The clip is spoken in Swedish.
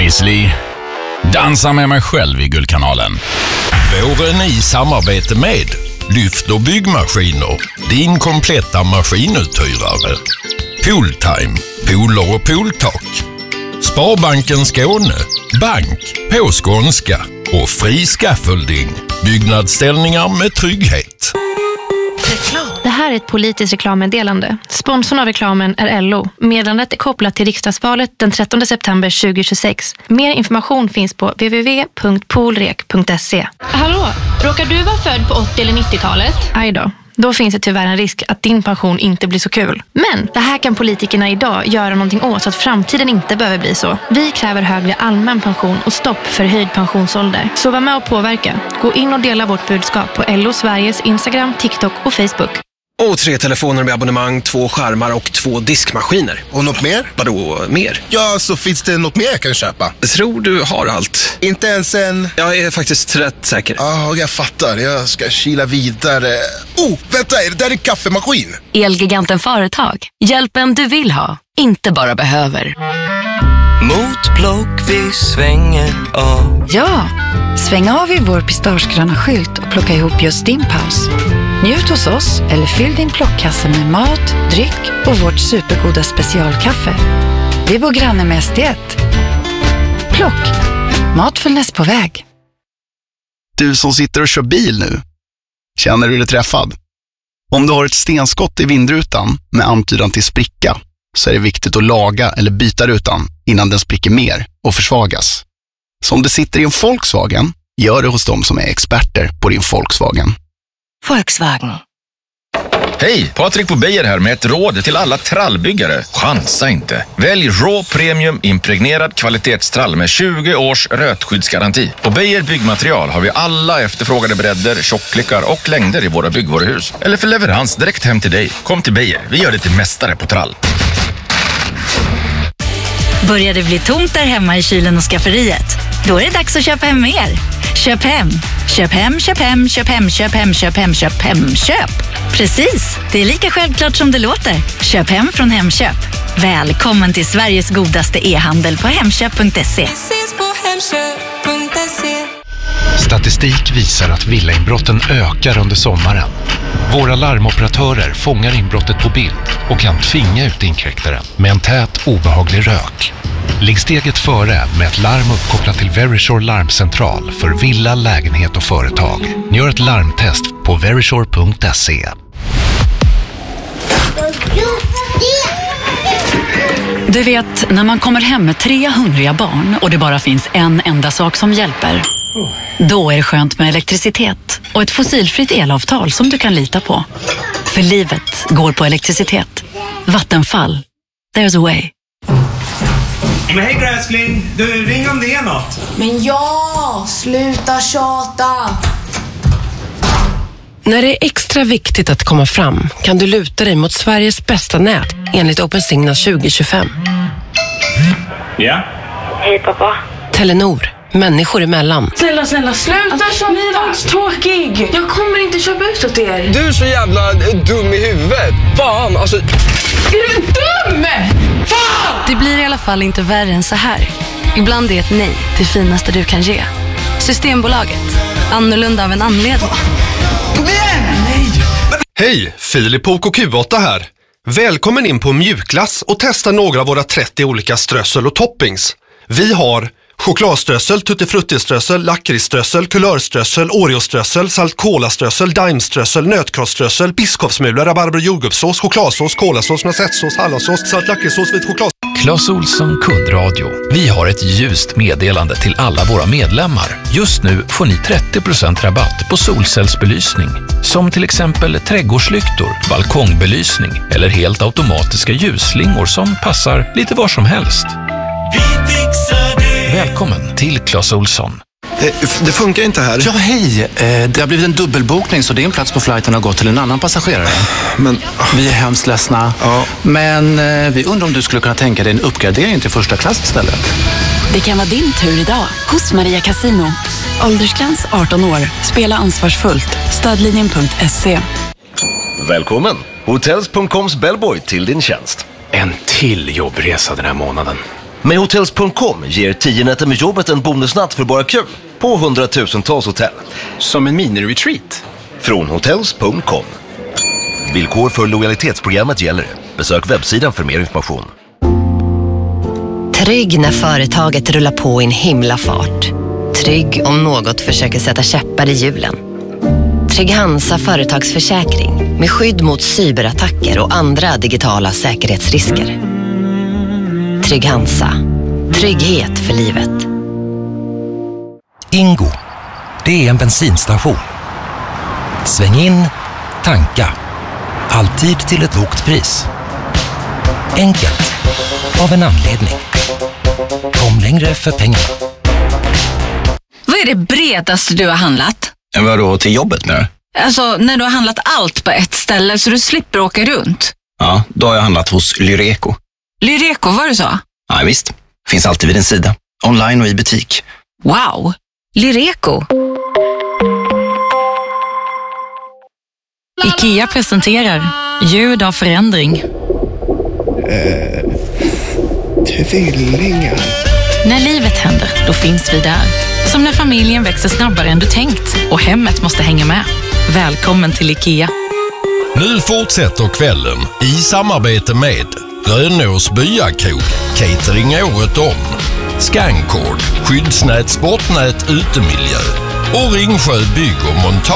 Grizzly. Dansa med mig själv i Guldkanalen. Våren i samarbete med Lyft och byggmaskiner. Din kompletta maskinuthyrare. Pooltime. Pooler och pooltak. Sparbanken Skåne. Bank på skånska. Och fri scaffolding. Byggnadsställningar med trygghet. Det här är ett politiskt reklammeddelande. Sponsorn av reklamen är LO. Meddelandet är kopplat till riksdagsvalet den 13 september 2026. Mer information finns på www.poolrek.se. Hallå, råkar du vara född på 80- eller 90-talet? Aj då finns det tyvärr en risk att din pension inte blir så kul. Men det här kan politikerna idag göra någonting åt så att framtiden inte behöver bli så. Vi kräver högre allmän pension och stopp för höjd pensionsålder. Så var med och påverka. Gå in och dela vårt budskap på LO Sveriges Instagram, TikTok och Facebook. Och 3 telefoner med abonnemang, 2 skärmar och 2 diskmaskiner. Och något mer? Vadå mer? Ja, så finns det något mer jag kan köpa? Jag tror du har allt. Inte ens en... Jag är faktiskt rätt säker. Ja, jag fattar. Jag ska kila vidare. Vänta, är det där en kaffemaskin? Elgiganten Företag. Hjälpen du vill ha, inte bara behöver. Motplock vi svänger av. Ja, sväng av i vår pistagegröna skylt och plocka ihop just din paus. Njut hos oss eller fyll din plockkasse med mat, dryck och vårt supergoda specialkaffe. Vi bor granne med ST1. Plock. Matfullnäs på väg. Du som sitter och kör bil nu. Känner du dig träffad? Om du har ett stenskott i vindrutan med antydan till spricka så är det viktigt att laga eller byta rutan innan den spricker mer och försvagas. Så om du sitter i en Volkswagen, gör det hos dem som är experter på din Volkswagen. Volkswagen. Hej, Patrik på Beijer här med ett råd till alla trallbyggare. Chansa inte. Välj Raw Premium impregnerad kvalitetstrall med 20 års rötskyddsgaranti. På Beijer byggmaterial har vi alla efterfrågade bredder, tjocklekar och längder i våra byggvaruhus. Eller för leverans direkt hem till dig. Kom till Beijer, vi gör det till mästare på trall. Börjar det bli tomt där hemma i kylen och skafferiet? Då är det dags att köpa hem mer. Köp hem. Köp hem, köp hem, köp hem, köp hem, köp hem, köp hem, köp. Precis, det är lika självklart som det låter. Köp hem från Hemköp. Välkommen till Sveriges godaste e-handel på hemköp.se. Statistik visar att villainbrotten ökar under sommaren. Våra larmoperatörer fångar inbrottet på bild och kan tvinga ut inkräktaren med en tät, obehaglig rök. Ligg steget före med ett larm uppkopplat till Verisure larmcentral för villa, lägenhet och företag. Gör ett larmtest på verisure.se. Du vet, när man kommer hem med 3 hungriga barn och det bara finns en enda sak som hjälper. Då är det skönt med elektricitet och ett fossilfritt elavtal som du kan lita på. För livet går på elektricitet. Vattenfall. There's a way. Men hej gräsling, du ring om det är något. Men ja, sluta tjata. När det är extra viktigt att komma fram kan du luta dig mot Sveriges bästa nät enligt OpenSignal 2025. Ja? Hej pappa. Telenor, människor emellan. Snälla, sluta tjata. Tråkig. Jag kommer inte köpa ut åt er. Du är så jävla dum i huvudet. Fan, alltså... Är du dum? Fan! Det blir i alla fall inte värre än så här. Ibland är ett nej det finaste du kan ge. Systembolaget. Annorlunda av en anledning. Kom igen! Nej! Hej, Filip och Q8 här. Välkommen in på Mjukglass och testa några av våra 30 olika strössel och toppings. Vi har chokladströssel, tuttifruttiströssel, lakritsströssel, kulörströssel, oreoströssel, saltcolaströssel, daimströssel, nötkrossströssel, biskopsmula, rabarber, jordgubbssås, chokladsås, kolasås, noissettesås, hallonsås, salt lakritssås, vit choklad. Clas Ohlson kundradio. Vi har ett ljust meddelande till alla våra medlemmar. Just nu får ni 30% rabatt på solcellsbelysning. Som till exempel trädgårdslyktor, balkongbelysning eller helt automatiska ljusslingor som passar lite var som helst. Vi fixar det. Välkommen till Clas Ohlson. Det funkar inte här. Ja, hej. Det har blivit en dubbelbokning så din plats på flighten har gått till en annan passagerare. Men... Vi är hemskt ledsna. Ja. Men vi undrar om du skulle kunna tänka dig en uppgradering till första klass istället. Det kan vara din tur idag hos Maria Casino. Åldersgräns 18 år. Spela ansvarsfullt. Stödlinjen.se. Välkommen. Hotels.coms bellboy till din tjänst. En till jobbresa den här månaden. Med Hotels.com ger 10 nätter med jobbet en bonusnatt för bara kul på 100,000-tals hotell. Som en mini-retreat. Från Hotels.com. Villkor för lojalitetsprogrammet gäller. Besök webbsidan för mer information. Trygg när företaget rullar på i en himla fart. Trygg om något försöker sätta käppar i hjulen. Trygg Hansa företagsförsäkring med skydd mot cyberattacker och andra digitala säkerhetsrisker. Trygg Hansa. Trygghet för livet. Ingo. Det är en bensinstation. Sväng in, tanka. Alltid till ett lågt pris. Enkelt. Av en anledning. Kom längre för pengarna. Vad är det bredaste du har handlat? Vadå, till jobbet nu? Alltså, när du har handlat allt på ett ställe så du slipper åka runt. Ja, då har jag handlat hos Lyreco. Lyreco, var det så? Ja, visst. Finns alltid vid din sida. Online och i butik. Wow! Lyreco. IKEA presenterar ljud av förändring. Tvillingar. När livet händer, då finns vi där. Som när familjen växer snabbare än du tänkt och hemmet måste hänga med. Välkommen till IKEA. Nu fortsätter kvällen i samarbete med Rönås Byakog, catering året om, Scancord, skyddsnät, sportnät, utemiljö och Ringsjö bygg och montage.